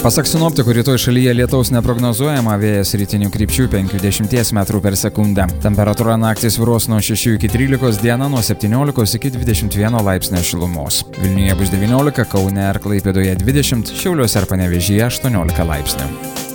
Pasak sinoptikų, rytoj šalyje lietaus neprognozuojama, vėjas rytinių krypčių 5–10 metrų per sekundę. Temperatūra naktį svyruos nuo 6 iki 13, dieną nuo 17 iki 21 laipsnio šilumos. Vilniuje bus 19, Kaune ir Klaipėdoje 20, Šiauliuose ir Panevėžyje 18 laipsnių.